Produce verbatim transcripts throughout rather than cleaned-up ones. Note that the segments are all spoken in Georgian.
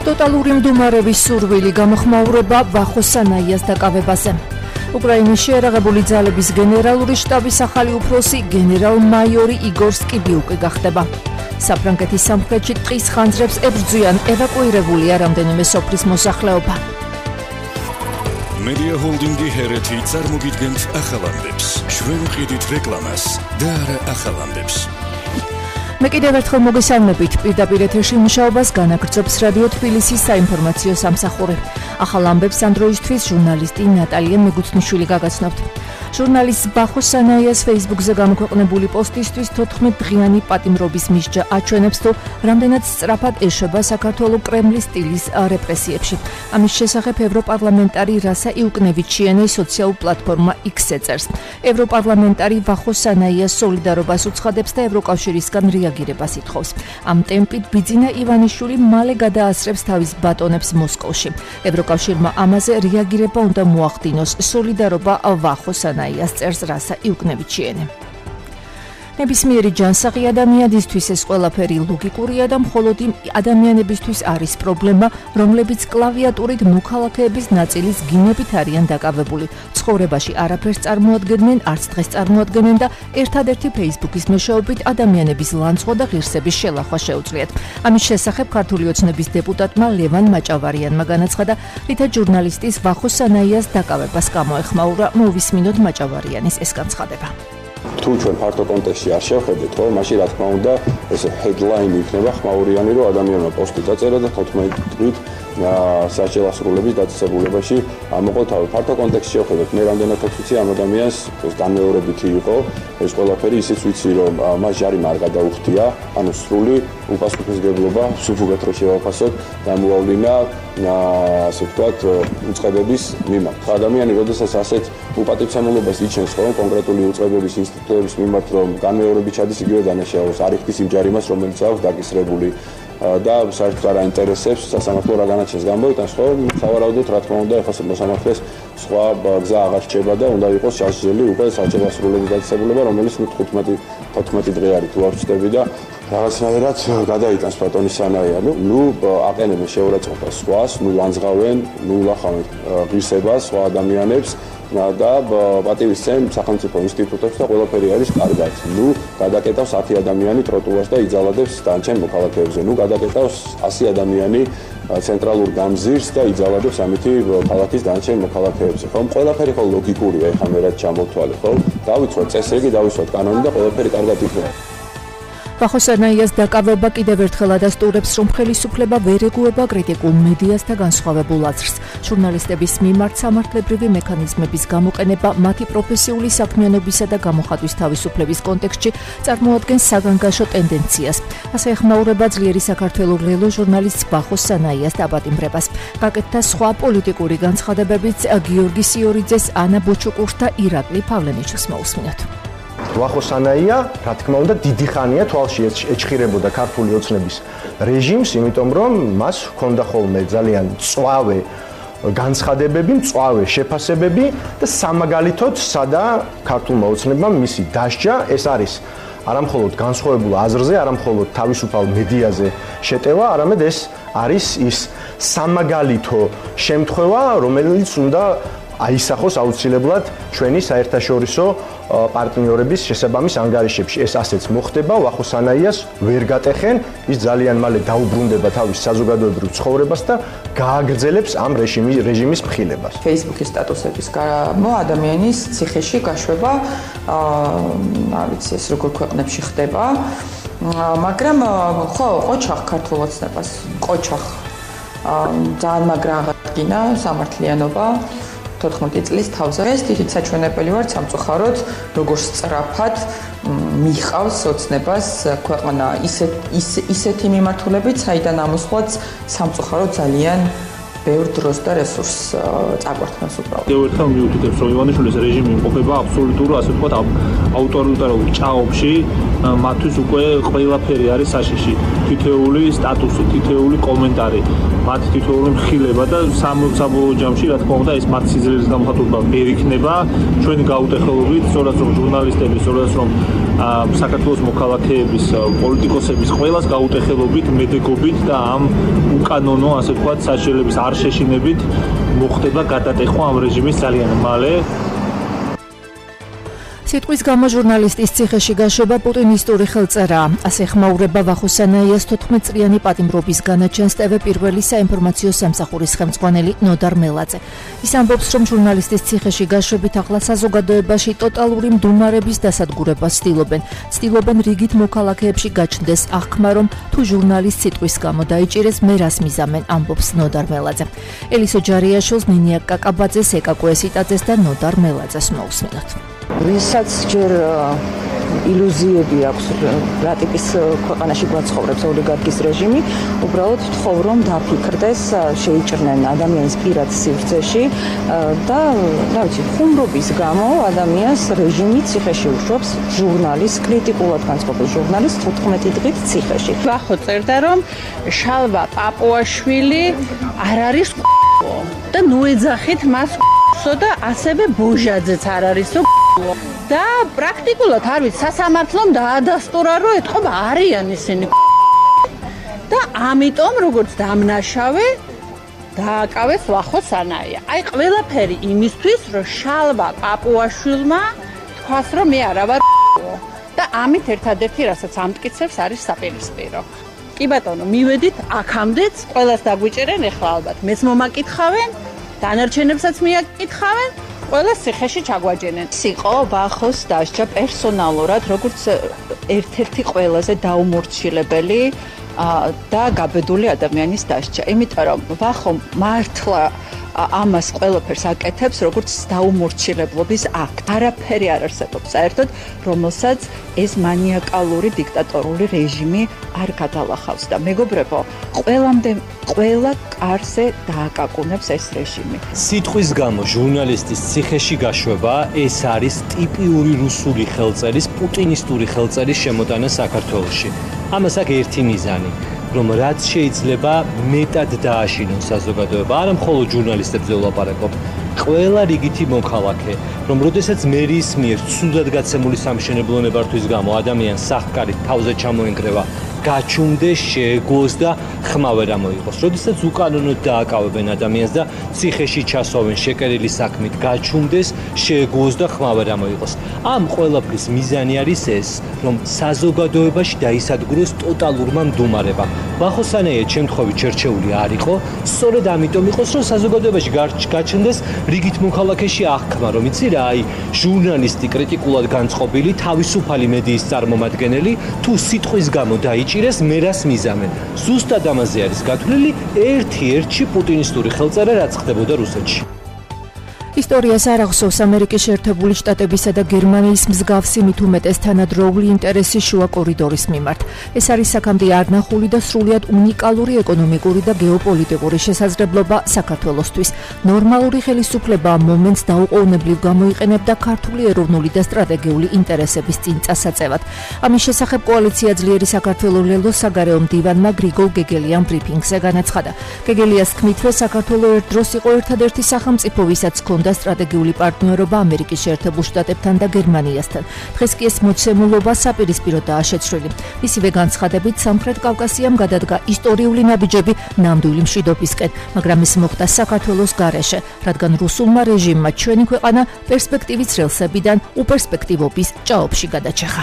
ტოტალური მდგომარეობის სურვილი გამოხმაურება ვახოსანაიას დაკავებაზე. უკრაინის შეერაღებული ძალების გენერალური შტაბის ახალი უფროსი გენერალ-მაიორი იგორ სკიბიუკი გახდება. საფრანგეთის სამხრეთში ტყის ხანძრებს ებრძვიან, ევაკუირებულია რამდენიმე სოფლის მოსახლეობა. Media Holding-ი ჰერეთი წარმოგიდგენთ ახალ ამბებს. ჩვენ ვყიდით რეკლამას და არა ახალ ამბებს. მე კიდევ ერთხელ მოგესალმებით, პირდაპირ ეთერში მუშაობას განაგრძობს რადიო თბილისის საინფორმაციო სამსახური. ახალ ამბებს ამ დროისთვის ჟურნალისტი ნატალია მეგუცნიშვილი გაგაცნობთ. ჟურნალისტ ვახოსანაიას Facebook-ზე გამოქვეყნებული პოსტისთვის თოთხმეტ დღიანი პატიმრობის მისჯა აჩვენებს, თუ რამდენად სწრაფად ეშვება საქართველოს კრემლის სტილის რეპრესიებში. ამის შესახებ ევროპარლამენტარი რასა იუკნევიჩიანი სოციალურ პლატფორმა X-ზე წერს. ევროპარლამენტარი ვახოსანაიას სოლიდარობას უცხადებს და ევროკავშირისგან რეაგირებას ითხოვს. ამ ტემპით ბიძინა ივანიშვილი მალე გადაასწრებს თავის ბატონებს მოსკოვში. ევროკავშირმა ამაზე რეაგირება უნდა მოახდინოს. სოლიდარობა ვახოსანაიას წერს რასა იუკნევიჩიანი. ნებისმიერი ჯანსაღი ადამიანისთვის ეს ყველაფერი ლოგიკურია და მხოლოდ იმ ადამიანებისთვის არის პრობლემა, რომლებიც კლავიატურით მოქალაქეების ნაწილის გინებით არიან დაკავებული. ცხოვრებაში არაფერს წარმოადგენენ, არც დღეს წარმოადგენენ და ერთადერთი Facebook-ის მეშვეობით ადამიანების ლანძღვა და ღირსების შელახვა შეუძლიათ. ამის შესახებ ქართული ოცნების დეპუტატმა ლევან მაჭავარიანმა განაცხადა, რითაც ჟურნალისტის ვახოსანაიას დაკავებას გამოეხმაურა. მოვისმინოთ მაჭავარიანის ეს განცხადება. თუ ჩვენ ფართო კონტექსტში არ შევხედეთ, ხო, მაშინ რა თქმა უნდა, ეს headline იქნება ხმაურიანი, რომ ადამიანმა პოსტი დაწერა და თოთხმეტი დღით საჭიროა სრულების დაწესებულებაში ამოყო თავი. ფართო კონტექსტში შევხედეთ, მე რამდენად ვიცი ამ ადამიანს, ეს განმეორებითი იყო, ეს ყველაფერი ისიც ვიცი, რომ მას ჯარიმ არ გადაუხდია, ანუ სრული უპასუხისმგებლობა, სუფუგად რო შევაფასოთ, გამოავლინა ასე ვთქვათ, უწყებების მიმართ. ადამიანი, როდესაც ასეთ უპატივცემულობას იჩენს, ხო, კონკრეტული უწყებების ინსტიტუტების მიმართ, რომ განმეორებით ჩადის, იგივე დანაშაულს არ იხდის იმ ჯარიმას, რომელიც აქვს დაკისრებული და საერთოდ არ აინტერესებს სასამართლო რა განაჩენს გამოვიტანს, ხო, სავარაუდოდ რა თქმა უნდა, ეხლა მოსამართლეს სხვა გზა აღარ რჩება და უნდა იყოს შესაძლებელი უკვე საჭიროა სრულების დაწესებულება, რომელიც თხუთმეტი თოთხმეტი დღე არის თუ არ ვწდები და რაღაცნაირად გადაიტანს ბატონი სანაია. ნუ აყენებენ შეურაცხყოფას სხვას, ნუ ლანძღავენ, ნუ ლახავენ ღირსებას სხვა ადამიანებს და პატივისცემ სახელმწიფო ინსტიტუტებს და ყველაფერი არის კარგად. ნუ გადაკეტავს ათი ადამიანი ტროტუარს და იძალადებს დანარჩენ მოქალაქეებზე. ნუ გადაკეტავს ასი ადამიანი ცენტრალურ გამზირს და იძალადებს ამითი ქალაქის დანარჩენ მოქალაქეებზე. ხო, ყველაფერი ხო ლოგიკურია, ეხლა მე რაც ჩამოვთვალე, ხო? დავიცვათ წესრიგი, დავიცვათ კანონი და ყველაფერი კარგად იქნება. ვახოსანაიას დაკავება კიდევ ერთხელ ადასტურებს, რომ ხელისუფლება ვერ ეგუება კრიტიკულ მედიას და განსხვავებულ აზრს. ჟურნალისტების მიმართ სამართლებრივი მექანიზმების გამოყენება მათი პროფესიული საქმიანობისა და გამოხატვის თავისუფლების კონტექსტში წარმოადგენს საგანგაშო ტენდენციას. ასე ეხმაურება ძლიერი საქართველოს ლელო ჟურნალისტ ვახოსანაიას დაპატიმრებას. გაკეთდა სხვა პოლიტიკური განცხადებებიც გიორგი სიორიძეს, ანა ბოჩუკურს და ირაკლი პავლენიჩს მოусმინოთ. ვახოსანაია, რა თქმა უნდა, დიდი ხანია თვალში ეჭხირებოდა ქართული ოცნების რეჟიმს, იმიტომ რომ მას ჰქონდა ხოლმე ძალიან მწვავე განცხადებები, მწვავე შეფასებები და სამაგალითოდ სადა ქართულმა ოცნებამ მისი დასჯა, ეს არის არამხოლოდ განსხვავებულ აზრზე, არამხოლოდ თავისუფალ მედიაზე შეტევა, არამედ ეს არის ის სამაგალითო შემთხვევა, რომელიც უნდა აისახოს აუცილებლად ჩვენი საერთაშორისო პარტნიორების შესაბამის ანგარიშებში. ეს ასეც მოხდება, ვახოსანაიას ვერ გატეხენ, ის ძალიან მალე დაუბრუნდება თავის საზოგადოებრივ ცხოვრებას და გააგრძელებს ამ რეჟიმის რეჟიმის მხილებას. Facebook-ის სტატუსების გამო ადამიანის ციხეში გაშვება, არ ვიცი ეს როგორ ქვეყნებში ხდება, მაგრამ ხო, ყოჩახ ქართულ ოცნებას, ყოჩახ ძალიან მაგრა აღადგინა სამართლიანობა თოთხმეტი წლის თავზე. ეს დიდ საჩვენებელი ვარ სამწუხაროდ, როგორ სწრაფად მიჰყავს ოცნებას ქვეყანა ისეთ ისეთი მიმართულებით, საიდან ამოსვლაც სამწუხაროდ ძალიან ბევრ დროს და რესურსს წაგვართმევს უბრალოდ. კიდევ ერთხელ მიუთითებს, რომ ივანიშვილის რეჟიმი იმყოფება აბსოლუტურ, ასე ვთქვათ, ავტორიტარულ ჭაობში, მათთვის უკვე ყველაფერი არის საშიში. თითოეული სტატუსი, თითოეული კომენტარი, მათ თითოეული მხილება და საბოლოო ჯამში, რა თქმა უნდა, ეს მათ სიძლიერის გამოხატულება ვერ იქნება ჩვენი გაუტეხელობით, სწორად რომ ჟურნალისტების, სწორად რომ საქართველოს მოქალაქეების, პოლიტიკოსების ყველას გაუტეხელობით, მედეგობით და ამ უკანონო, ასე ვთქვათ, საშიშელების არ შეშინებით მოხდება გადატეხვა ამ რეჟიმის ძალიან მალე. სიტყვის გამო ჟურნალისტის ციხეში გაშვება პუტინისტური ხელწერაა. ასე ხმაურება ვახოსანაიას თოთხმეტწლიანი პატიმრობის განაჩენს ტევ პირველი საინფორმაციო სამსახურის ხელმძღვანელი ნოდარ მელაძე. ის ამბობს, რომ ჟურნალისტის ციხეში გაშვებით ახლა საზოგადოებაში ტოტალური მდუმარების დასადგურებას ცდილობენ. ცდილობენ რიგით მოქალაქეებში გაჩნდეს აღქმა, რომ თუ ჟურნალისტ სიტყვის გამო დაიჭირეს, მე რას მიზამენ, ამბობს ნოდარ მელაძე. ელისო ჯარიაშვილს, ნინია კაკაბაძეს, ეკაკო ესიტაძეს და ნოდარ მელაძეს მოусმინოთ. ვისაც ჯერ ილუზიები აქვს რა ტიპის ქვეყანაში გვაცხოვრებს ოლიგარქის რეჟიმი, უბრალოდ ვთხოვ, რომ დაფიქრდეს, შეიჭრნენ ადამიანის პირად სივრცეში და, რა ვიცი, ხუმრობის გამო ადამიანს რეჟიმი ციხეში უშვებს, ჟურნალის, კრიტიკულად განწყობილ ჟურნალის თხუთმეტი დღით ციხეში. ვახო წერდა, რომ შალვა პაპუაშვილი არ არის და ნუ ეძახით მას და ასევე ბოჟაძეც არ არის და პრაქტიკულად არ ვიცი სასამართლომ დაადასტურა რომ ეთქობა არიან ისინი და ამიტომ როგორც დამნაშავე დააკავეს ვახოსანაია. აი ყველაფერი იმისთვის რომ შალვა პაპუაშვილმა თქვას რომ მე არა ვარ და ამით ერთადერთი რასაც ამტკიცებს არის საპირისპირო. კი ბატონო, მივედით აქამდეც, ყველას დაგვიჭერენ, ეხლა ალბათ მეც მომაკითხავენ, დანარჩენებსაც მიაკითხავენ, ყველა ციხეში ჩაგვაჯენენ. იყო ვახოს დასჯა პერსონალურად, როგორც ერთ-ერთი ყველაზე დაუმორჩილებელი და გაბედული ადამიანის დასჯა. იმიტომ რომ ვახო მართლა ამას ყველაფერს აკეთებს, როგორც დაუმორჩილებლობის აქტ. არაფერი არ არსებობს საერთოდ, რომელსაც ეს მანიაკალური დიქტატორული რეჟიმი არ გადალახავს და მეგობრებო, ყველამდე ყველა კარზე დააკაკუნებს ეს რეჟიმი. სიტყვის გამო ჟურნალისტის ციხეში გაშვება ეს არის ტიპიური რუსული ხელწერის, პუტინისტური ხელწერის შემოტანა საქართველოში. ამას აქვს ერთი მიზანი, რომ რაც შეიძლება მეტად დააშინოს საზოგადოება, არა მხოლოდ ჟურნალისტებზე ვლაპარაკობ, ყველა რიგითი მოქალაქე, რომ როდესაც მერის მიერ ცუდად გაცემული სამშენებლო ნებართვის გამო ადამიანს სახკარით თავზე ჩამოენგრევა, გაჩუმდეს, შეეგოს და ხმა ვერ ამოიღოს. როდესაც უკანონოდ დააკავებენ ადამიანს და ციხეში ჩასვავენ შეკერილი საქმით, გაჩუმდეს, შეეგოს და ხმა ვერ ამოიღოს. ამ ყველაფრის მიზანი არის ეს, რომ საზოგადოებაში დაისადგუროს ტოტალურმა მდუმარებამ. ვახოსანაია შემთხვევით შერჩეული არ იყო, სწორედ ამიტომ იყოს, რომ საზოგადოებაში გაჩნდეს რიგით მოქალაქეში აღქმა, რომ იცი რა, აი, ჟურნალისტი კრიტიკულად განწყობილი, თავისუფალი მედიის წარმომადგენელი, თუ სიტყვის გამო დაიჭირეს, მე რას მიზამენ. ზუსტად ამაზე არის გათვლილი ერთ-ერთი პუტინისტური ხელწერა, რაც ხდებოდა რუსეთში. ისტორიას არ ახსოვს ამერიკის შეერთებული შტატებისა და გერმანიის მსგავსი მით უმეტეს თანადროული ინტერესის შუა კორიდორის მიმართ. ეს არის აქამდე არნახული და სრულიად უნიკალური ეკონომიკური და გეოპოლიტიკური შესაძლებლობა საქართველოსთვის. ნორმალური ხელისუფლება ამ მომენტს დაუყოვნებლივ გამოიყენებდა ქართული ეროვნული და სტრატეგიული ინტერესების წინ წასაწევად. ამის შესახებ კოალიცია ძლიერი საქართველოს ლელოს საგარეო მდივანმა გრიგოლ გეგელიამ ბრიფინგზე განაცხადა. გეგელიას თქმითვე საქართველოს ერთ დროს იყო ერთადერთი სახელმწიფო, ვისაც ჰქონდა სტრატეგიული პარტნიორობა ამერიკის შეერთებულ შტატებთან და გერმანიასთან. დღეს კი ეს მოცემულობა საპირისპიროდაა შეცვლილი. მისივე განცხადებით სამხრეთ კავკასიამ გადადგა ისტორიული ნაბიჯები ნამდვილი მშვიდობისკენ, მაგრამ ეს მოხდა საქართველოს გარეშე, რადგან რუსულმა რეჟიმმა ჩვენი ქვეყანა პერსპექტივის რელსებიდან უპერსპექტივობის ჭაობში გადაჭეხა.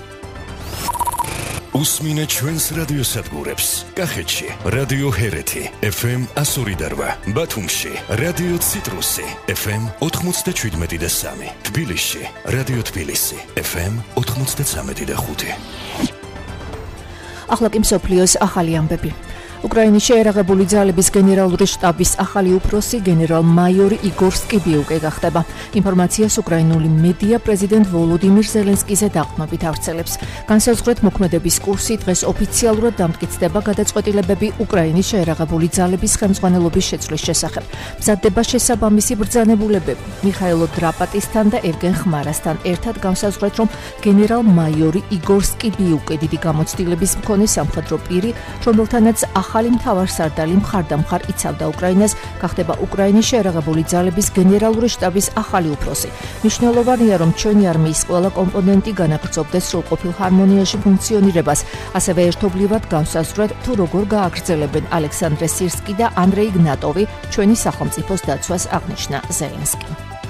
უსმინეთ ჩვენს რადიოსადგურებს. კახეთში რადიო ჰერეთი ეფ ემ ასორი და რვა, ბათუმში რადიო ციტრუსი ეფ ემ ოთხმოცდაშვიდმეტი და სამი, თბილისში რადიო თბილისი ეფ ემ ოთხმოცდაცამეტი და ხუთი. ახლა კი მსოფლიოს ახალი ამბები. უკრაინის შეერაღებული ძალების გენერალური შტაბის ახალი უფროსი გენერალ-მაიორი იგორ სკიბიუკე გახდება. ინფორმაციას უკრაინული მედია პრეზიდენტ ვოლოდიმირ ზელენსკიზე დაყრდნობით ავრცელებს. განსაზღვრეთ მოქმედების კურსი დღეს ოფიციალურად დამტკიცდება გადაწყვეტილებები უკრაინის შეერაღებული ძალების ხელმძღვანელობის შეცვლის შესახებ. მზადდება შესაბამისი ბრძანებულებები. მიხაილო დრაპატისთან და ევგენ ხმარასთან ერთად განსაზღვრეთ, რომ გენერალ-მაიორი იგორ სკიბიუკე დიდი გამოცდილების მქონე სამხედრო პირი, რომელთანაც ახალი მთავარსარდალი მხარდამხარ იცავდა უკრაინას, გახდება უკრაინის შეერაღებული ძალების გენერალური შტაბის ახალი უფროსი. მნიშვნელოვანია, რომ ჩვენი არმიის ყველა კომპონენტი განაგრძობდეს სრულყოფილ ჰარმონიაში ფუნქციონირებას, ასევე ერთობლივად განსაზღვრეთ, თუ როგორ გააგრძელებენ ალექსანდრე სირსკი და ანდრეი გნატოვი ჩვენი სახელმწიფოს დაცვას, აღნიშნა ზელენსკი.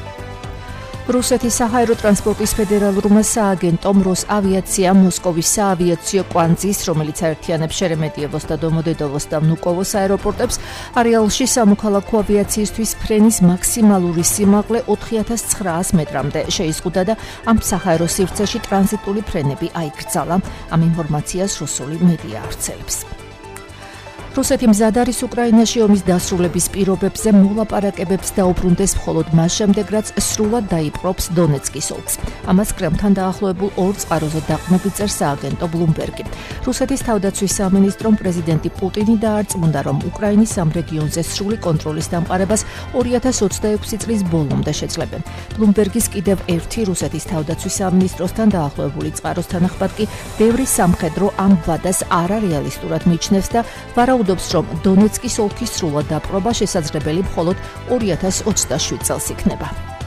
რუსეთის საჰაერო ტრანსპორტის ფედერალურმა სააგენტომ როსავიაციამ მოსკოვის საავიაციო კვანძის, რომელიც აერთიანებს შერემეტიევოს და დომოდედოვოს და ვნუკოვოს აეროპორტებს, არეალში სამოქალაქო ავიაციისთვის ფრენის მაქსიმალური სიმაღლე ოთხი ათას ცხრაას მეტრამდე შეიზღუდა და ამ საჰაერო სივრცეში ტრანზიტული ფრენები აიკრძალა. ამ ინფორმაციას რუსული მედია ავრცელებს. რუსეთი მზად არის უკრაინაში ომის დასრულების პირობებზე მოლაპარაკებებს დაუბრუნდეს მხოლოდ მას შემდეგ, რაც სრულად დაიპყრობს დონეცკის ოლქს. ამას კრემლთან დაახლოებულ ორ წყაროზე დაყრდნობით წერს სააგენტო ბლუმბერგი. რუსეთის თავდაცვის სამინისტრომ პრეზიდენტი პუტინი დაარწმუნდა, რომ უკრაინის ამ რეგიონზე სრული კონტროლის დამყარებას ორი ათას ოცდაექვსი წლის ბოლომდე შეძლებენ. ბლუმბერგის კიდევ ერთი რუსეთის თავდაცვის სამინისტროსთან დაახლოებული წყაროს თანახმად კი ბევრი სამხედრო ამ ვადას არარეალისტურად მიიჩნევს და ვარაუდობს, რომ დონეცკის ოლქის სრულად დაპყრობა შესაძლებელი მხოლოდ ორი ათას ოცდაშვიდ წელს იქნება.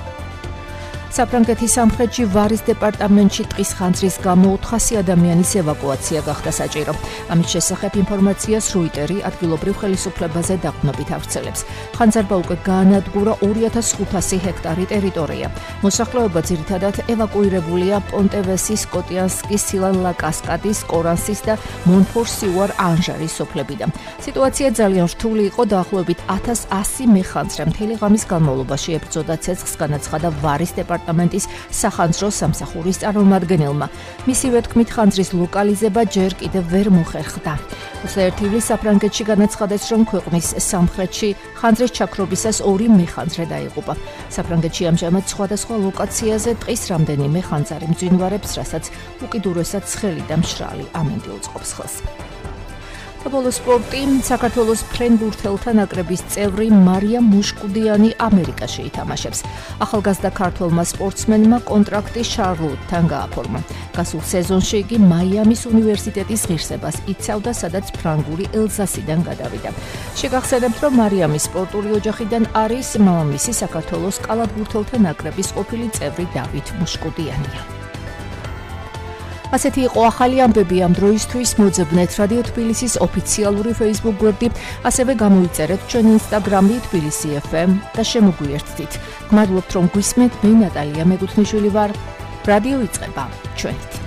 საფრანგეთის სამხრეთში ვარის დეპარტამენტში ტყის ხანძრის გამო ოთხასი ადამიანის ევაკუაცია გახდა საჭირო. ამის შესახებ ინფორმაციას როიტერი ადგილობრივ ხელისუფლებაზე დაყრდნობით ავრცელებს. ხანძარმა უკვე გაანადგურა ორი ათას ხუთასი ჰექტარი ტერიტორია. მოსახლეობა ძირითადად ევაკუირებულია პონტევესის, კოტიანსკის, სილან-ლა-კასკადის, კორანსის და მონფორ-სიუარ-ანჟარის სოფლებიდან. სიტუაცია ძალიან რთული იყო, დაახლოებით ათას ასი მეხანძრე მთელი ღამის განმავლობაში ებრძოდა ცეცხლს, განაცხადა ვარის დეპარტამენტი დეპარტამენტის სახანძრო სამსახურის წარმომადგენელმა. მისივე თქმით, ხანძრის ლოკალიზება ჯერ კიდევ ვერ მოხერხდა. ოცდაერთი ივლისს საფრანგეთში განაცხადეს, რომ ქვეყნის სამხრეთში ხანძრის ჩაქრობისას ორი მეხანძრე დაიღუპა. საფრანგეთში ამჟამად სხვადასხვა ლოკაციაზე ტყის რამდენიმე ხანძარი მძვინვარებს, რასაც უკიდურესად ცხელი და მშრალი ამინდი უწყობს ხელს. ბოლო სპორტი. საქართველოს ფრენბურთელთა ნაკრების წევრი მარია მუშკუდიანი ამერიკაში ითამაშებს. ახალგაზრდა ქართველმა სპორტსმენმა კონტრაქტი შარლოტთან გააფორმა. გასულ სეზონში იგი მაიამის უნივერსიტეტის ღირსებას იცავდა, სადაც ფრანგული ელზასიდან გადავიდა. შეგახსენებთ, რომ მარიამის სპორტული ოჯახიდან არის მამამისი საქართველოს კალათბურთელთა ნაკრების ყოფილი წევრი დავით მუშკუდიანია. ასეთი იყო ახალი ამბები ამ დროისთვის. მოძებნეთ რადიო თბილისის ოფიციალური Facebook გვერდი, ასევე გამოიწერეთ ჩვენი Instagram-ი თბილისი ეფ ემ და შემოგვიერთდით. გმადლობთ, რომ გვისმენთ. მე ნატალია მეგუთნიშვილი ვარ. რადიო იწყება ჩვენით.